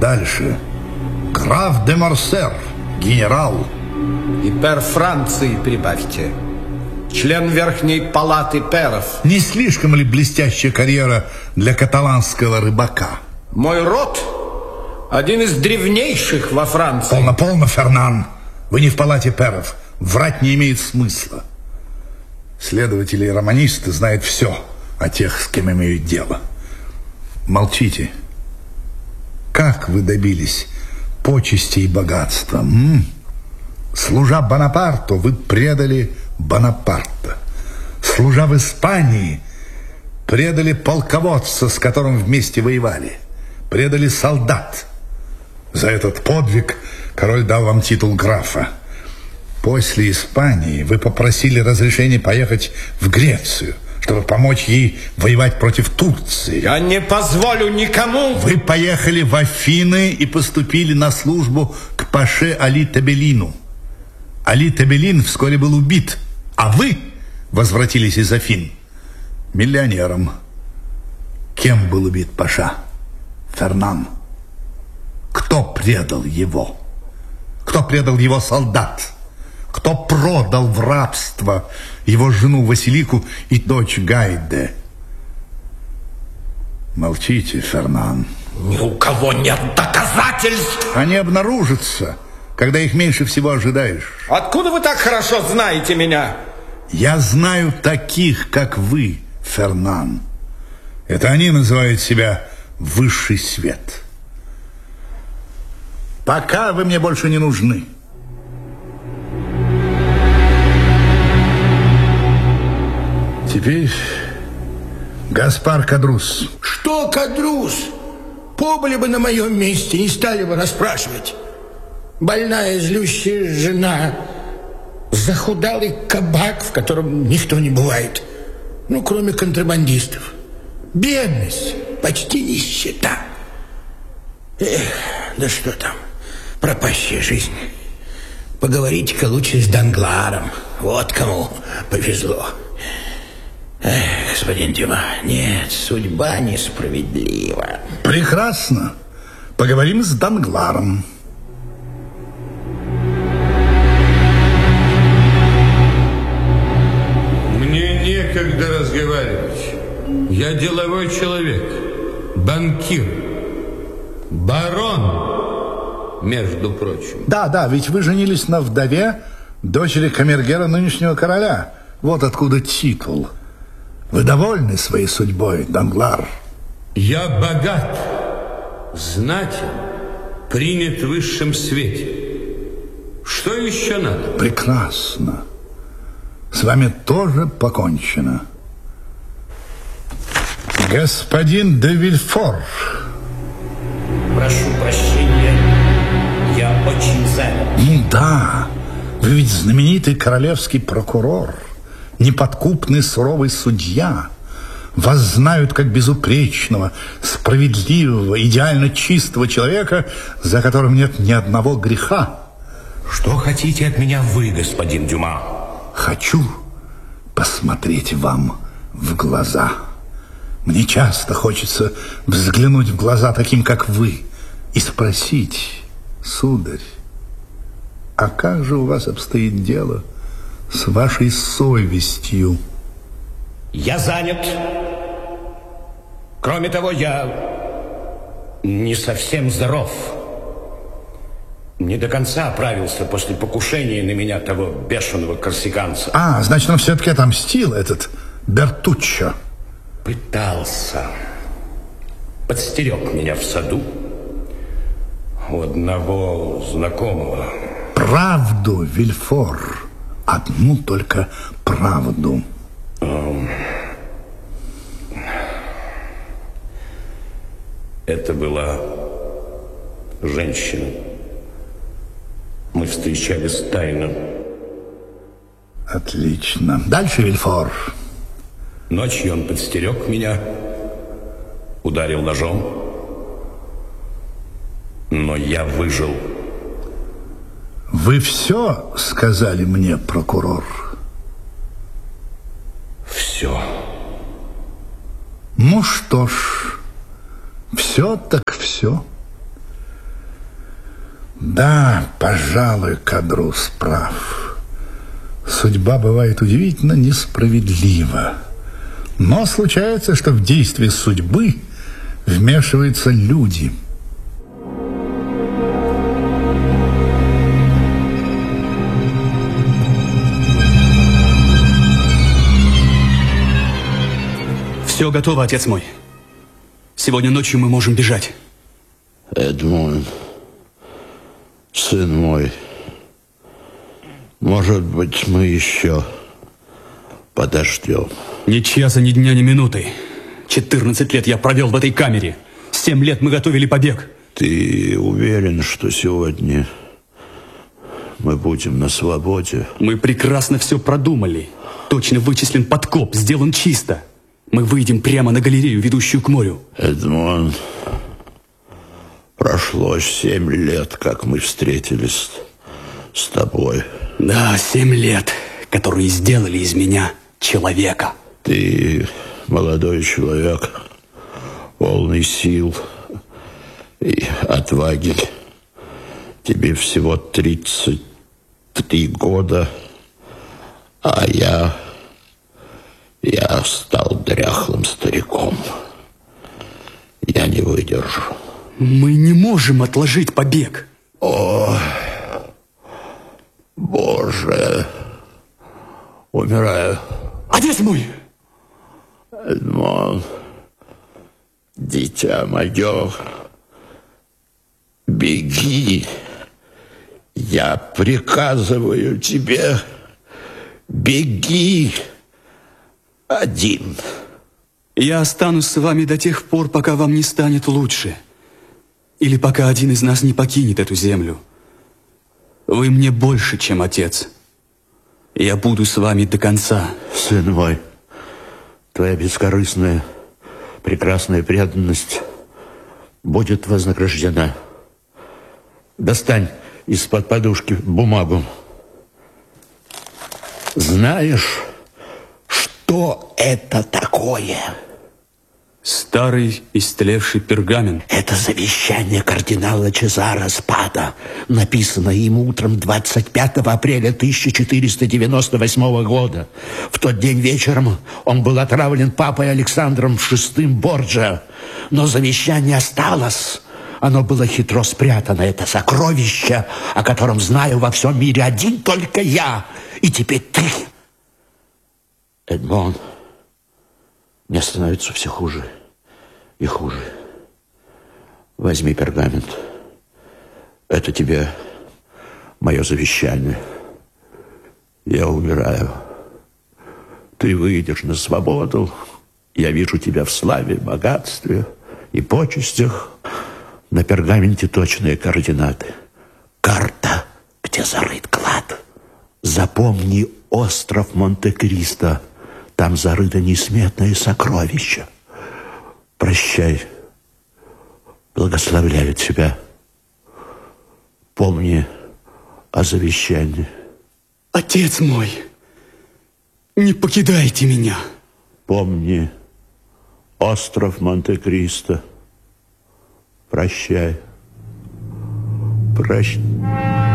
Дальше. Граф де Морсер, генерал. И пер Франции прибавьте. Член Верхней палаты перов. Не слишком ли блестящая карьера для каталанского рыбака? Мой род один из древнейших во Франции. Полно, Фернан. Вы не в палате перов. Врать не имеет смысла. Следователи и романисты знают все о тех, с кем имеют дело. Молчите. Как вы добились почести и богатства? Служа Бонапарту, вы предали Бонапарта. Служа в Испании, предали полководца, с которым вместе воевали. Предали солдат. За этот подвиг король дал вам титул графа. После Испании вы попросили разрешения поехать в Грецию, чтобы помочь ей воевать против Турции. Я не позволю никому. Вы поехали в Афины и поступили на службу к паше Али Табелину. Али Табелин вскоре был убит, а вы возвратились из Афин миллионером. Кем был убит паша? Фернан. Кто предал его? Кто предал его солдат? Кто продал в рабство его жену Василику и дочь Гайде? Молчите, Фернан. Ни у кого нет доказательств. Они обнаружатся, когда их меньше всего ожидаешь. Откуда вы так хорошо знаете меня? Я знаю таких, как вы, Фернан. Это они называют себя высший свет. Пока вы мне больше не нужны. Теперь Гаспар Кадрус. Что Кадрус? Побыли бы на моем месте, не стали бы расспрашивать. Больная, злющая жена, захудалый кабак, в котором никто не бывает, ну, кроме контрабандистов. Бедность, почти нищета. Эх, да что там, пропащая жизнь. Поговорите-ка лучше с Дангларом. Вот кому повезло. Эх, господин Дюма, нет, судьба несправедлива. Прекрасно. Поговорим с Дангларом. Мне некогда разговаривать. Я деловой человек, банкир, барон, между прочим. Да, ведь вы женились на вдове дочери камергера нынешнего короля. Вот откуда титул. Вы довольны своей судьбой, Данглар? Я богат, знатен, принят в высшем свете. Что еще надо? Прекрасно. С вами тоже покончено. Господин де Вильфор. Прошу прощения, я очень занят. Ну да, вы ведь знаменитый королевский прокурор, неподкупный суровый судья. Вас знают как безупречного, справедливого, идеально чистого человека, за которым нет ни одного греха. Что хотите от меня вы, господин Дюма? Хочу посмотреть вам в глаза. Мне часто хочется взглянуть в глаза таким, как вы, и спросить: сударь, а как же у вас обстоит дело с вашей совестью? Я занят. Кроме того, я не совсем здоров. Не до конца оправился после покушения на меня того бешеного корсиканца. Значит, он все-таки отомстил, этот Бертуччо. Пытался. Подстерег меня в саду у одного знакомого. Правду, Вильфор. Одну только правду. Это была женщина. Мы встречались тайно. Отлично. Дальше, Вильфор. Ночью он подстерег меня, ударил ножом, но я выжил. Вы все сказали мне, прокурор? Все. Ну что ж, все так все. Да, пожалуй, Кадрус прав. Судьба бывает удивительно несправедлива. Но случается, что в действие судьбы вмешиваются люди. Все готово, отец мой. Сегодня ночью мы можем бежать. Эдмон, сын мой, может быть, мы еще подождем. Ни часа, ни дня, ни минуты. 14 лет я провел в этой камере. 7 лет мы готовили побег. Ты уверен, что сегодня мы будем на свободе? Мы прекрасно все продумали. Точно вычислен подкоп, сделан чисто. Мы выйдем прямо на галерею, ведущую к морю. Эдмон, прошло 7 лет, как мы встретились с тобой. Да, 7 лет, которые сделали из меня человека. Ты молодой человек, полный сил и отваги. Тебе всего 33 года, а я стал дряхлым стариком. Я не выдержу. Мы не можем отложить побег. О, Боже, умираю. Отец мой! Эдмон, дитя мое, беги. Я приказываю тебе, беги один. Я останусь с вами до тех пор, пока вам не станет лучше. Или пока один из нас не покинет эту землю. Вы мне больше, чем отец. Я буду с вами до конца. Сын мой, твоя бескорыстная, прекрасная преданность будет вознаграждена. Достань из-под подушки бумагу. Знаешь, что это такое? Старый истлевший пергамент. Это завещание кардинала Чезаро Спада, написанное им утром 25 апреля 1498 года. В тот день вечером он был отравлен папой Александром VI Борджиа, но завещание осталось. Оно было хитро спрятано. Это сокровище, о котором знаю во всем мире один только я, и теперь ты. Эдмон, мне становится все хуже и хуже. Возьми пергамент. Это тебе мое завещание. Я умираю. Ты выйдешь на свободу. Я вижу тебя в славе, богатстве и почестях. На пергаменте точные координаты. Карта, где зарыт клад. Запомни остров Монте-Кристо. Там зарыто несметное сокровище. Прощай. Благословляю тебя. Помни о завещании. Отец мой, не покидайте меня. Помни остров Монте-Кристо. Прощай. Прощай.